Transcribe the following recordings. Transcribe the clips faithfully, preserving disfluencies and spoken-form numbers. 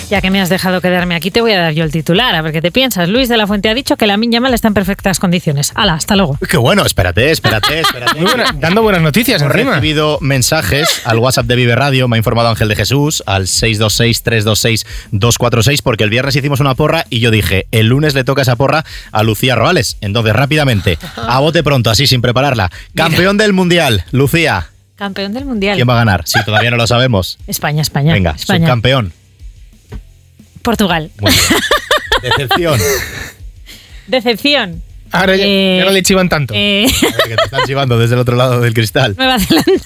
Ya que me has dejado quedarme aquí, te voy a dar yo el titular. A ver qué te piensas. Luis de la Fuente ha dicho que Lamine Yamal está en perfectas condiciones. Hala, hasta luego. Qué bueno, espérate, espérate, espérate. Muy buena, dando buenas noticias Hemos encima. recibido mensajes al WhatsApp de Vive Radio, me ha informado Ángel de Jesús, al seis dos seis, tres dos seis, dos cuatro seis, porque el viernes hicimos una porra y yo dije, el lunes le toca esa porra a Lucía Roales. Entonces, rápidamente, a bote pronto, así sin prepararla. Campeón del Mundial, Lucía. Campeón del Mundial. ¿Quién va a ganar? Si todavía no lo sabemos. España, España. Venga, España. subcampeón. Portugal. Muy bien. Decepción. Decepción. Ahora ya, Eh, ya no le chivan tanto. Eh, A ver, que te están chivando desde el otro lado del cristal. Nueva Zelanda.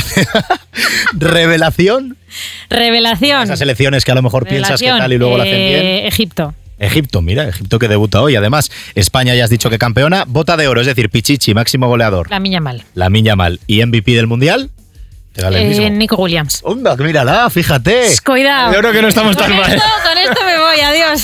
Revelación. Revelación. Esas elecciones que a lo mejor piensas que Revelación. tal y luego la hacen Eh, bien. Egipto. Egipto, mira, Egipto que debuta hoy. Además, España ya has dicho que campeona. Bota de oro, es decir, Pichichi, máximo goleador. Lamine Yamal. Lamine Yamal. ¿Y M V P del Mundial? Te vale el Eh, mismo. Nico Williams. Onda, mírala, fíjate. Cuidado. Yo creo que no estamos Con tan mal. esto, con esto me voy, adiós.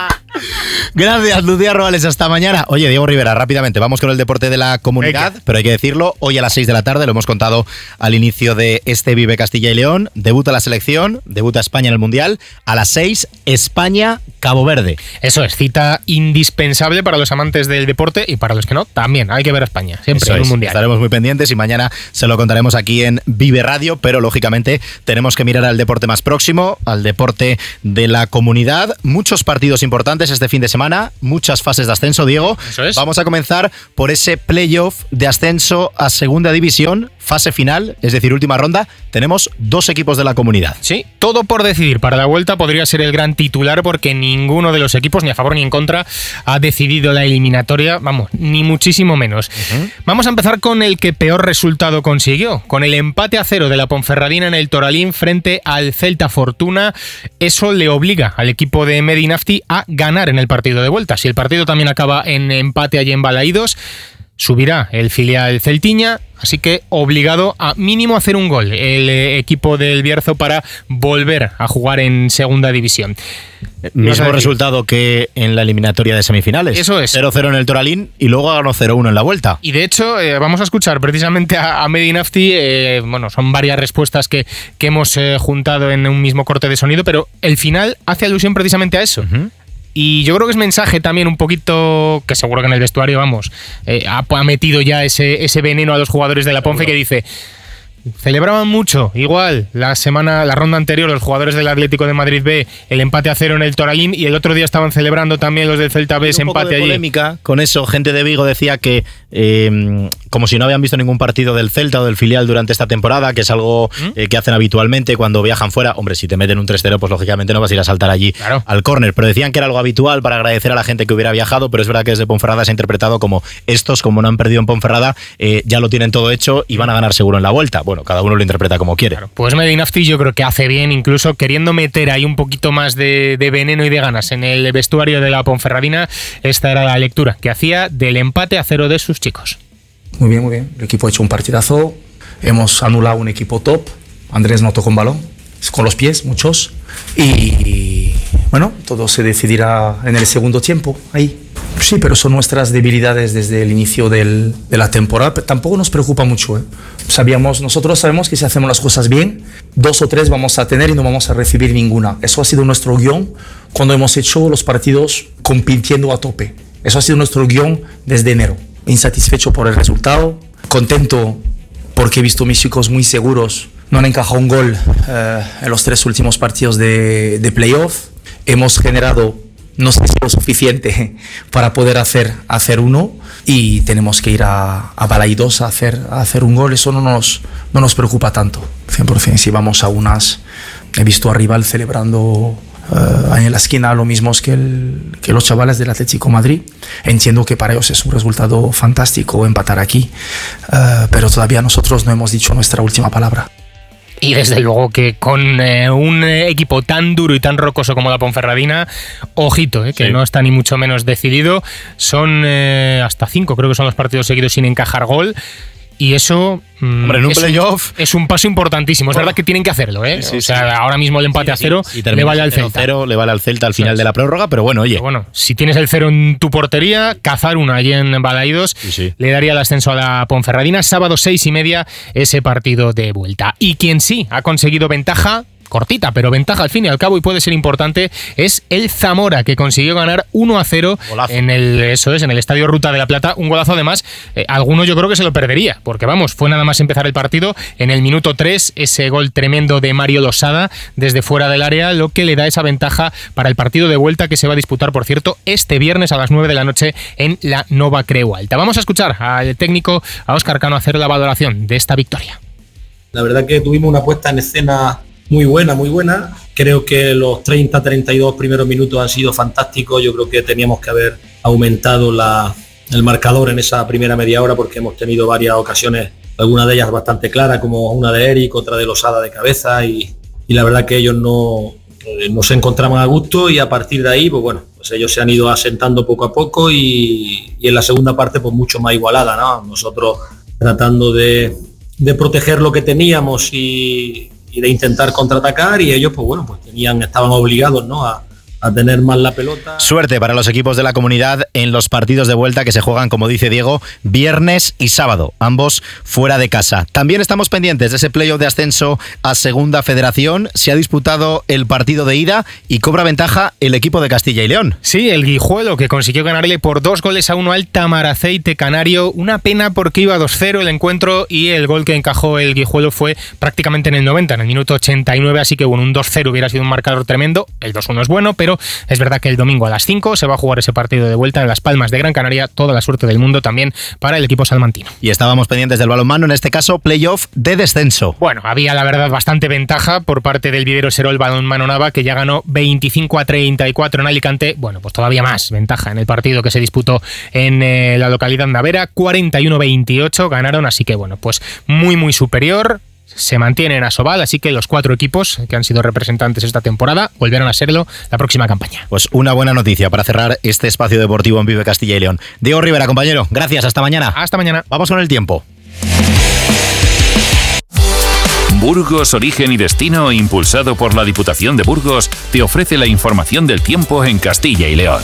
Gracias, Lucía Roales. Hasta mañana. Oye, Diego Rivera, rápidamente, vamos con el deporte de la comunidad, Venga. pero hay que decirlo, hoy a las seis de la tarde, lo hemos contado al inicio de este Vive Castilla y León, debuta la selección, debuta España en el Mundial, a las seis, España-Cabo Verde. Eso es, cita indispensable para los amantes del deporte y para los que no, también. Hay que ver a España, siempre Eso en un es, mundial. estaremos muy pendientes y mañana se lo contaremos aquí en Vive Radio, pero lógicamente tenemos que mirar al deporte más próximo, al deporte de la comunidad. Muchos partidos importantes este fin de semana, muchas fases de ascenso, Diego. Eso es. Vamos a comenzar por ese playoff de ascenso a Segunda División, fase final, es decir, última ronda. Tenemos dos equipos de la comunidad. Sí, todo por decidir. Para la vuelta podría ser el gran titular porque ninguno de los equipos, ni a favor ni en contra, ha decidido la eliminatoria, vamos, ni muchísimo menos. Uh-huh. Vamos a empezar con el que peor resultado consiguió, con el empate a cero de la Ponferradina en el Toralín frente al Celta Fortuna. Eso le obliga al equipo de Medi Nafti a ganar en el partido de vuelta. Si el partido también acaba en empate allí en Balaídos, subirá el filial Celtiña, así que obligado a mínimo hacer un gol el eh, equipo del Bierzo para volver a jugar en segunda división. Mismo resultado que en la eliminatoria de semifinales. Eso es. cero cero en el Toralín y luego ganó cero uno en la vuelta. Y de hecho, eh, vamos a escuchar precisamente a, a Medi Nafti. Eh, bueno, son varias respuestas que, que hemos eh, juntado en un mismo corte de sonido, pero el final hace alusión precisamente a eso. Uh-huh. Y yo creo que es mensaje también un poquito, que seguro que en el vestuario, vamos, eh, ha, ha metido ya ese, ese veneno a los jugadores de la Ponfe que dice... Celebraban mucho, igual, la semana, la ronda anterior, los jugadores del Atlético de Madrid B, el empate a cero en el Toralín, y el otro día estaban celebrando también los del Celta B ese empate allí. Un poco de polémica con eso. Gente de Vigo decía que, eh, como si no habían visto ningún partido del Celta o del filial durante esta temporada, que es algo ¿Mm? eh, que hacen habitualmente cuando viajan fuera. Hombre, si te meten un tres cero, pues lógicamente no vas a ir a saltar allí claro. al córner. Pero decían que era algo habitual para agradecer a la gente que hubiera viajado, pero es verdad que desde Ponferrada se ha interpretado como estos, como no han perdido en Ponferrada, eh, ya lo tienen todo hecho y van a ganar seguro en la vuelta. Bueno, cada uno lo interpreta como quiere. Claro, pues Medi Nafti yo creo que hace bien, incluso queriendo meter ahí un poquito más de, de veneno y de ganas en el vestuario de la Ponferradina. Esta era la lectura que hacía del empate a cero de sus chicos. Muy bien, muy bien. El equipo ha hecho un partidazo. Hemos anulado un equipo top. Andrés no tocó un balón, con los pies, muchos. Y bueno, todo se decidirá en el segundo tiempo, ahí. Sí, pero son nuestras debilidades desde el inicio del, de la temporada. Pero tampoco nos preocupa mucho, ¿eh? Sabíamos, nosotros sabemos que si hacemos las cosas bien, dos o tres vamos a tener y no vamos a recibir ninguna. Eso ha sido nuestro guión cuando hemos hecho los partidos compitiendo a tope. Eso ha sido nuestro guión desde enero. Insatisfecho por el resultado, contento porque he visto a mis chicos muy seguros. No han encajado un gol eh, en los tres últimos partidos de, de playoff. Hemos generado, no sé si lo suficiente para poder hacer, hacer uno, y tenemos que ir a, a Balaídos a hacer, a hacer un gol. Eso no nos, no nos preocupa tanto. cien por ciento si vamos a unas... He visto a rival celebrando uh, ahí en la esquina lo mismo que, el, que los chavales del Atlético Madrid. Entiendo que para ellos es un resultado fantástico empatar aquí, uh, pero todavía nosotros no hemos dicho nuestra última palabra. Y desde luego que con eh, un equipo tan duro y tan rocoso como la Ponferradina, ojito, eh, que sí. no está ni mucho menos decidido. Son eh, hasta cinco, creo que son los partidos seguidos sin encajar gol. Y eso Hombre, en un es, playoff es un paso importantísimo. Es bueno, verdad que tienen que hacerlo, ¿eh? Sí, sí, o sea, sí. ahora mismo el empate sí, sí. a cero si le vale al Celta. Cero, le vale al Celta al final sí. de la prórroga, pero bueno, oye. Pero bueno, si tienes el cero en tu portería, cazar una allí en Balaídos sí, sí. le daría el ascenso a la Ponferradina. Sábado seis y media, ese partido de vuelta. Y quien sí ha conseguido ventaja cortita, pero ventaja al fin y al cabo y puede ser importante, es el Zamora, que consiguió ganar uno a cero golazo. en el eso es en el Estadio Ruta de la Plata. Un golazo además, eh, alguno yo creo que se lo perdería, porque vamos, fue nada más empezar el partido, en el minuto tres, ese gol tremendo de Mario Losada desde fuera del área, lo que le da esa ventaja para el partido de vuelta, que se va a disputar, por cierto, este viernes a las nueve de la noche en la Nova Creu Alta. Vamos a escuchar al técnico, a Óscar Cano, hacer la valoración de esta victoria. La verdad que tuvimos una puesta en escena muy buena, muy buena. Creo que los treinta a treinta y dos primeros minutos han sido fantásticos. Yo creo que teníamos que haber aumentado la, el marcador en esa primera media hora, porque hemos tenido varias ocasiones, algunas de ellas bastante claras, como una de Eric, otra de Losada de cabeza, y, y la verdad que ellos no, eh, no se encontraban a gusto, y a partir de ahí, pues bueno, pues ellos se han ido asentando poco a poco, y, y en la segunda parte pues mucho más igualada, ¿no? Nosotros tratando de, de proteger lo que teníamos y, y de intentar contraatacar, y ellos pues bueno, pues tenían, estaban obligados, ¿no?, a, a tener más la pelota. Suerte para los equipos de la comunidad en los partidos de vuelta que se juegan, como dice Diego, viernes y sábado, ambos fuera de casa. También estamos pendientes de ese playoff de ascenso a Segunda Federación. Se ha disputado el partido de ida y cobra ventaja el equipo de Castilla y León. Sí, el Guijuelo, que consiguió ganarle por dos goles a uno al Tamaraceite Canario. Una pena porque iba dos cero el encuentro, y el gol que encajó el Guijuelo fue prácticamente en el noventa, en el minuto ochenta y nueve, así que bueno, un dos cero hubiera sido un marcador tremendo. El dos uno es bueno, pero Pero es verdad que el domingo a las cinco se va a jugar ese partido de vuelta en Las Palmas de Gran Canaria. Toda la suerte del mundo también para el equipo salmantino. Y estábamos pendientes del balonmano, en este caso playoff de descenso. Bueno, había la verdad bastante ventaja por parte del Vivero Serol Balonmano Nava, que ya ganó veinticinco a treinta y cuatro en Alicante. Bueno, pues todavía más ventaja en el partido que se disputó en eh, la localidad navera. cuarenta y uno a veintiocho ganaron, así que bueno, pues muy muy superior. Se mantiene en Asobal, así que los cuatro equipos que han sido representantes esta temporada volverán a serlo la próxima campaña. Pues una buena noticia para cerrar este espacio deportivo en Vive Castilla y León. Diego Rivera, compañero, gracias, hasta mañana. Hasta mañana. Vamos con el tiempo. Burgos, Origen y Destino, impulsado por la Diputación de Burgos, te ofrece la información del tiempo en Castilla y León.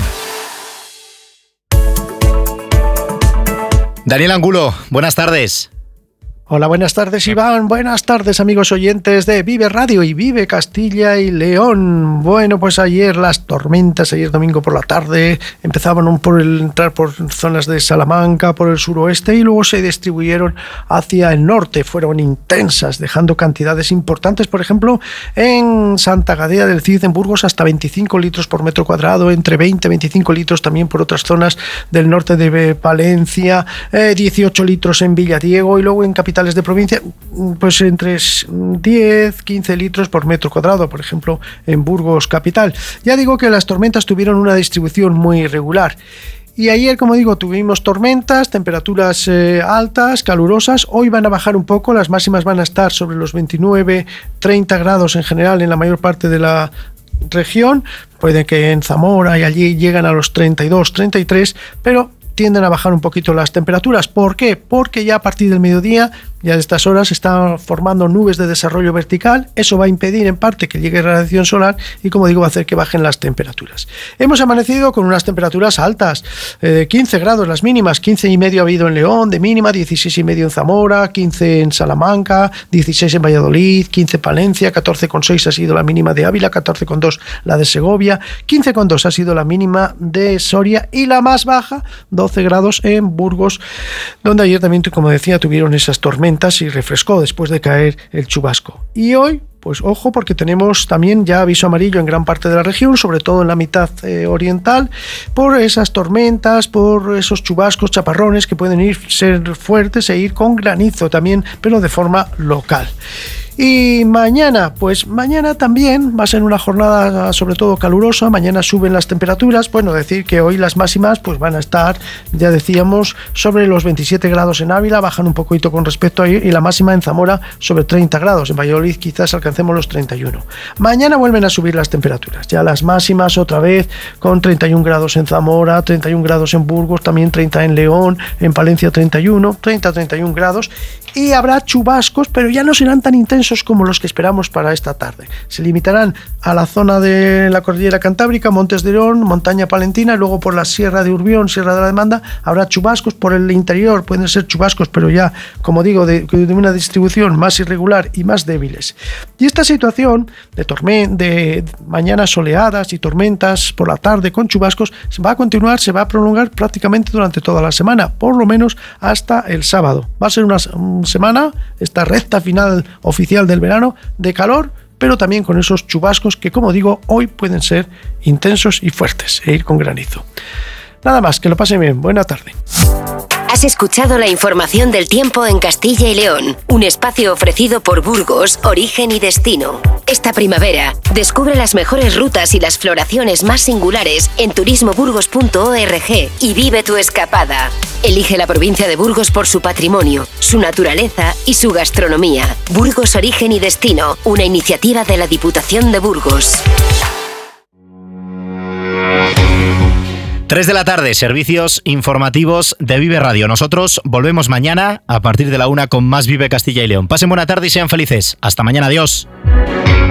Daniel Angulo, buenas tardes. Hola, buenas tardes, Iván. Buenas tardes, amigos oyentes de Vive Radio y Vive Castilla y León. Bueno, pues ayer las tormentas, ayer domingo por la tarde, empezaban por el, entrar por zonas de Salamanca, por el suroeste, y luego se distribuyeron hacia el norte. Fueron intensas, dejando cantidades importantes, por ejemplo, en Santa Gadea del Cid, en Burgos, hasta veinticinco litros por metro cuadrado, entre veinte y veinticinco litros también por otras zonas del norte de Palencia, eh, dieciocho litros en Villadiego, y luego en Capital de provincia, pues entre diez, quince litros por metro cuadrado, por ejemplo, en Burgos capital. Ya digo que las tormentas tuvieron una distribución muy irregular. Y ayer, como digo, tuvimos tormentas, temperaturas eh, altas, calurosas. Hoy van a bajar un poco, las máximas van a estar sobre los veintinueve, treinta grados en general en la mayor parte de la región. Puede que en Zamora y allí llegan a los treinta y dos, treinta y tres, pero tienden a bajar un poquito las temperaturas. ¿Por qué? Porque ya a partir del mediodía, ya de estas horas, se están formando nubes de desarrollo vertical. Eso va a impedir en parte que llegue radiación solar y, como digo, va a hacer que bajen las temperaturas. Hemos amanecido con unas temperaturas altas, de eh, quince grados las mínimas, quince y medio ha habido en León de mínima, dieciséis y medio en Zamora, quince en Salamanca, dieciséis en Valladolid, quince en Palencia, catorce coma seis ha sido la mínima de Ávila, catorce coma dos la de Segovia, quince coma dos ha sido la mínima de Soria, y la más baja, doce grados en Burgos, donde ayer también, como decía, tuvieron esas tormentas y refrescó después de caer el chubasco. Y hoy, pues ojo, porque tenemos también ya aviso amarillo en gran parte de la región, sobre todo en la mitad eh, oriental, por esas tormentas, por esos chubascos, chaparrones que pueden ir ser fuertes e ir con granizo también, pero de forma local. Y mañana, pues mañana también va a ser una jornada sobre todo calurosa. Mañana suben las temperaturas. Bueno, decir que hoy las máximas pues van a estar, ya decíamos, sobre los veintisiete grados en Ávila, bajan un poquito con respecto a ayer, y la máxima en Zamora sobre treinta grados. En Valladolid quizás alcancemos los treinta y uno. Mañana vuelven a subir las temperaturas. Ya las máximas otra vez con treinta y un grados en Zamora, treinta y un grados en Burgos, también treinta en León, en Palencia treinta y uno, treinta a treinta y un grados. Y habrá chubascos, pero ya no serán tan intensos intensos como los que esperamos para esta tarde. Se limitarán a la zona de la cordillera Cantábrica, Montes de León, Montaña Palentina, y luego por la Sierra de Urbión, Sierra de la Demanda, habrá chubascos por el interior, pueden ser chubascos, pero ya, como digo, de, de una distribución más irregular y más débiles. Y esta situación de, tormen- de mañanas soleadas y tormentas por la tarde con chubascos va a continuar, se va a prolongar prácticamente durante toda la semana, por lo menos hasta el sábado. Va a ser una, una semana, esta recta final oficial del verano, de calor, pero también con esos chubascos que, como digo, hoy pueden ser intensos y fuertes e ir con granizo. Nada más, que lo pasen bien. Buena tarde. Has escuchado la información del tiempo en Castilla y León, un espacio ofrecido por Burgos, Origen y Destino. Esta primavera, descubre las mejores rutas y las floraciones más singulares en turismo burgos punto org y vive tu escapada. Elige la provincia de Burgos por su patrimonio, su naturaleza y su gastronomía. Burgos, Origen y Destino, una iniciativa de la Diputación de Burgos. tres de la tarde, servicios informativos de Vive Radio. Nosotros volvemos mañana a partir de la una con más Vive Castilla y León. Pasen buena tarde y sean felices. Hasta mañana, adiós.